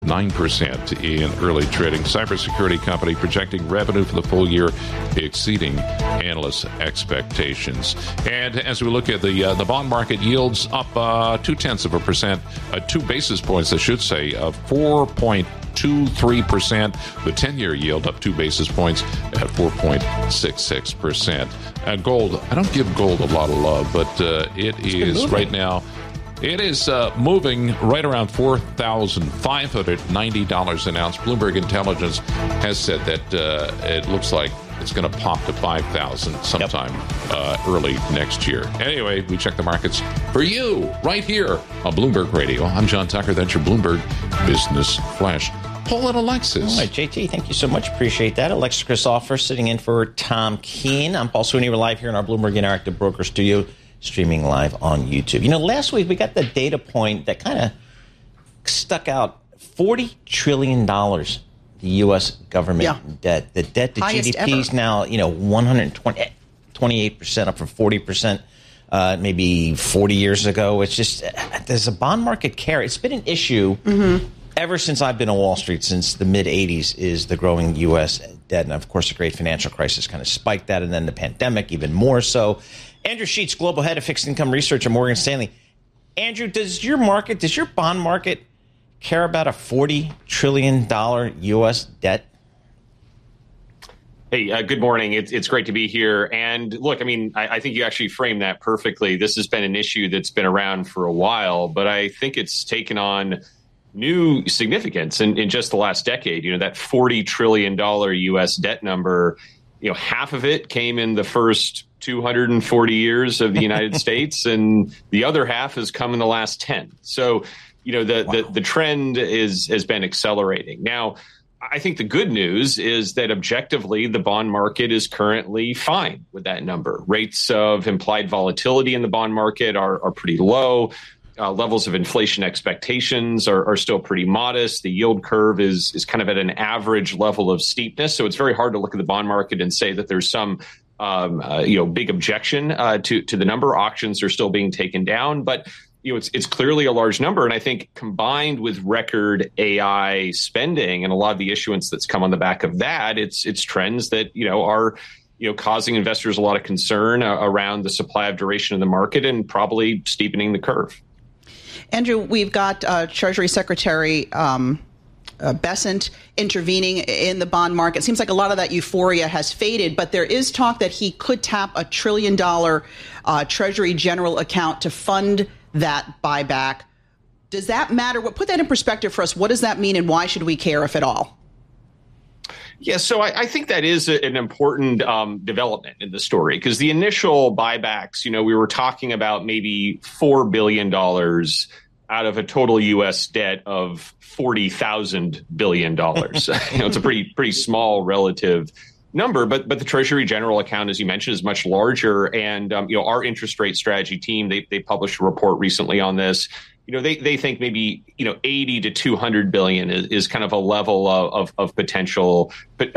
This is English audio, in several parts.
9% in early trading. Cybersecurity company projecting revenue for the full year exceeding analysts' expectations. And as we look at the bond market, yields up 0.2%, 2 basis points, I should say, of 4.23%. The 10-year yield up 2 basis points at 4.66%. Gold, I don't give gold a lot of love, but it is right now. It is moving right around $4,590 an ounce. Bloomberg Intelligence has said that it looks like it's going to pop to $5,000 sometime early next year. Anyway, we check the markets for you right here on Bloomberg Radio. I'm John Tucker. That's your Bloomberg Business Flash. Paul and Alexis. All right, JT, thank you so much. Appreciate that. Alexis Christopher sitting in for Tom Keene. I'm Paul Sweeney. We're live here in our Bloomberg Interactive Broker Studio, streaming live on YouTube. Last week we got the data point that kind of stuck out. $40 trillion, the U.S. government debt. The debt to highest GDP is now, 128%, up from 40%, maybe 40 years ago. It's just, does the bond market care? It's been an issue ever since I've been on Wall Street, since the mid-'80s, is the growing U.S. debt. And, of course, the great financial crisis kind of spiked that, and then the pandemic even more so. Andrew Sheets, Global Head of Fixed Income Research at Morgan Stanley. Andrew, does your bond market care about a $40 trillion U.S. debt? Hey, good morning. It's great to be here. And look, I think you actually framed that perfectly. This has been an issue that's been around for a while, but I think it's taken on new significance in just the last decade. That $40 trillion U.S. debt number, half of it came in the first 240 years of the United States, and the other half has come in the last 10. So, the trend has been accelerating. Now, I think the good news is that objectively, the bond market is currently fine with that number. Rates of implied volatility in the bond market are pretty low. Levels of inflation expectations are still pretty modest. The yield curve is kind of at an average level of steepness. So it's very hard to look at the bond market and say that there's some big objection to the number. Auctions are still being taken down, but it's clearly a large number. And I think combined with record AI spending and a lot of the issuance that's come on the back of that, it's trends that are causing investors a lot of concern around the supply of duration in the market and probably steepening the curve. Andrew, we've got Treasury Secretary Bessent intervening in the bond market. It seems like a lot of that euphoria has faded, but there is talk that he could tap $1 trillion Treasury General account to fund that buyback. Does that matter? Put that in perspective for us. What does that mean, and why should we care, if at all? Yeah, so I think that is an important development in the story, because the initial buybacks, we were talking about maybe $4 billion out of a total U.S. debt of $40,000 billion. It's a pretty small relative number, but the Treasury General account, as you mentioned, is much larger. And our interest rate strategy team, they published a report recently on this. They think maybe 80 to 200 billion is kind of a level of potential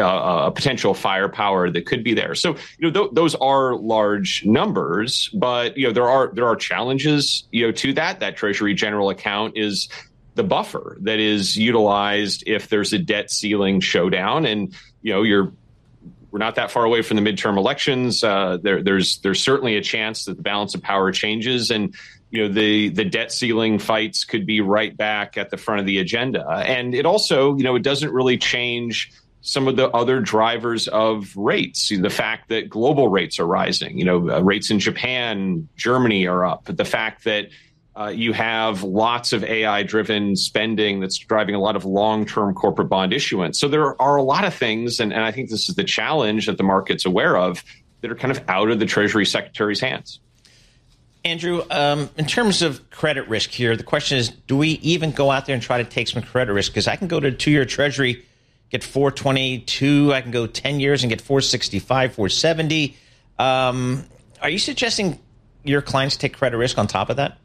firepower that could be there. So those are large numbers, but there are challenges to that. That Treasury General account is the buffer that is utilized if there's a debt ceiling showdown, and we're not that far away from the midterm elections. There's certainly a chance that the balance of power changes, and the debt ceiling fights could be right back at the front of the agenda. And it also, it doesn't really change some of the other drivers of rates. The fact that global rates are rising, rates in Japan, Germany are up. But the fact that you have lots of AI-driven spending that's driving a lot of long-term corporate bond issuance. So there are a lot of things, and I think this is the challenge that the market's aware of, that are kind of out of the Treasury Secretary's hands. Andrew, in terms of credit risk here, the question is, do we even go out there and try to take some credit risk? Because I can go to a 2-year Treasury, get 422. I can go 10 years and get 465, 470. Are you suggesting your clients take credit risk on top of that?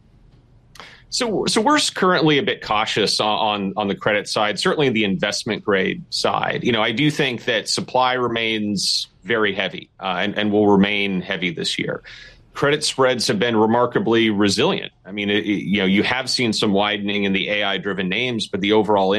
So we're currently a bit cautious on the credit side, certainly the investment grade side. I do think that supply remains very heavy and will remain heavy this year. Credit spreads have been remarkably resilient. You have seen some widening in the AI-driven names, but the overall